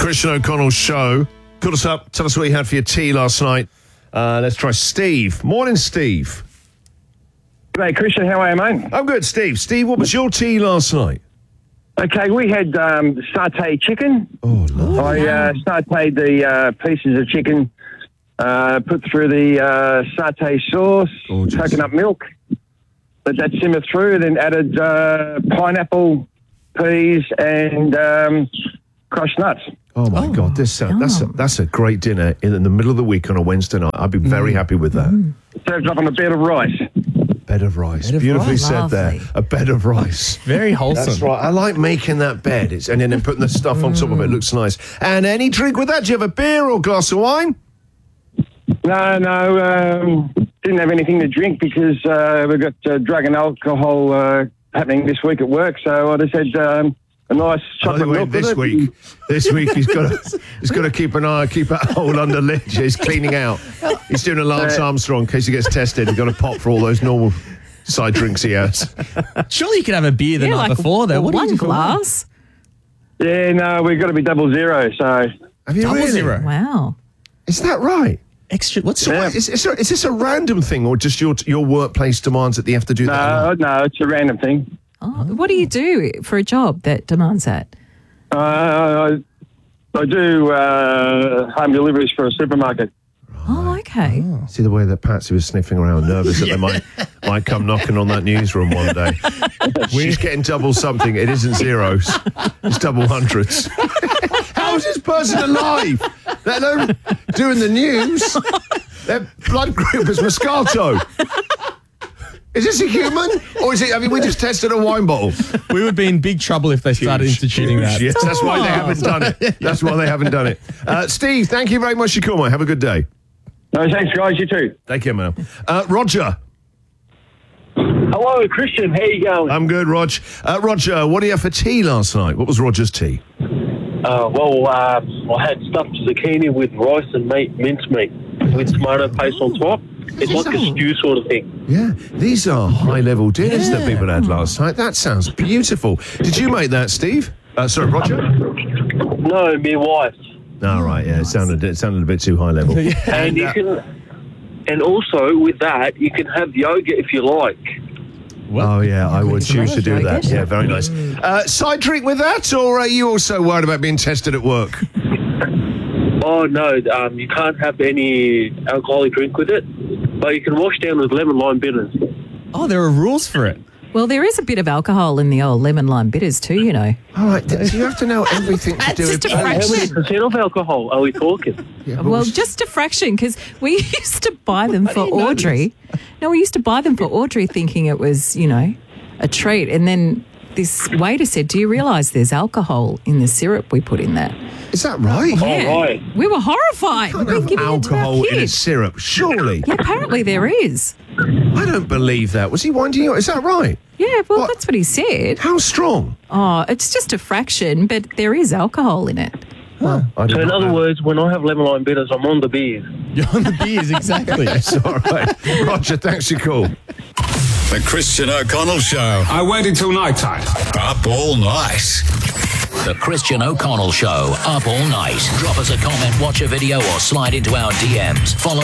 Christian O'Connell Show. Call us up. Tell us what you had for your tea last night. Let's try Steve. Morning, Steve. G'day, Christian. How are you, mate? I'm good, Steve. Steve, what was your tea last night? Okay, we had sauté chicken. Oh, lovely. I sautéed the pieces of chicken, put through the sauté sauce, Gorgeous. coconut milk, let that simmer through, then added pineapple, peas, and crushed nuts. Oh, my God. That's a great dinner in the middle of the week on a Wednesday night. I'd be very happy with that. Served up on a bed of rice. Bed of rice. Bed of Beautifully rice. said there. Lovely. A bed of rice. Very wholesome. That's right. I like making that bed. And then putting the stuff on top of it. Looks nice. And any drink with that? Do you have a beer or a glass of wine? No, didn't have anything to drink because we've got drug and alcohol happening this week at work. So I just had a nice chocolate milk with it. This week he's got to keep a hole under lid. He's cleaning out. He's doing a Lance Armstrong in case he gets tested. He's got to pop for all those normal side drinks he has. Surely you could have a beer the night before, though. What do you do for glass? Yeah, no, we've got to be 00. So Have you Double really? zero. Wow. Is that right? Extra. What's So what, is this a random thing, or just your workplace demands that you have to do that? no, it's a random thing. Oh, what do you do for a job that demands that? I do home deliveries for a supermarket. Oh, okay. See the way that Patsy was sniffing around, nervous that they might come knocking on that newsroom one day. She's getting double something. It isn't zeros. It's double hundreds. How is this person alive? Let alone doing the news. Their blood group is Moscato. Is this a human? Or is it, we just tested a wine bottle. We would be in big trouble if they started instituting that. Yes, that's why they haven't done it. That's why they haven't done it. Steve, thank you very much for your call, mate. Have a good day. No, thanks, guys. You too. Thank you, man. Roger. Hello, Christian. How you going? I'm good, Rog. Roger, what do you have for tea last night? What was Roger's tea? I had stuffed zucchini with rice and mincemeat with tomato paste on top. It's like a stew sort of thing. Yeah, these are high-level dinners that people had last night. That sounds beautiful. Did you make that, Steve? Sorry, Roger? No, my wife. All right, yeah, it sounded a bit too high-level. And you can, and also with that, you can have yoga if you like. Oh, yeah, I would choose to do that. Yogurt. Yeah, very nice. Side drink with that, or are you also worried about being tested at work? Oh no, you can't have any alcoholic drink with it, but you can wash down with lemon lime bitters. Oh, there are rules for it. Well, there is a bit of alcohol in the old lemon lime bitters too, you know. All right, do you have to know everything to do with just a How many fraction. percent of alcohol are we talking? Yeah, but Well, we- just a fraction, because we used to buy them for Audrey. No, we used to buy them for Audrey thinking it was, a treat. And then this waiter said, do you realise there's alcohol in the syrup we put in that? Is that right? Yeah. right. We were horrified. Can't We've been have giving it to our alcohol in a kids. syrup, surely. Yeah, apparently there is. I don't believe that. Was he winding you up? Is that right? Yeah, well, What? that's what he said. How strong? Oh, it's just a fraction, but there is alcohol in it. I So did in not other know. words, when I have lemon lime bitters, I'm on the beers. You're on the beers, exactly. It's all right. Roger, thanks for your call. The Christian O'Connell Show. I waited till night time. Up all night. The Christian O'Connell Show, up all night. Drop us a comment, watch a video, or slide into our DMs. Follow